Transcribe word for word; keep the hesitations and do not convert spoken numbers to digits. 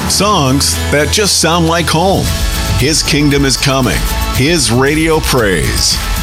Songs that just sound like home. His kingdom is coming. His radio praise.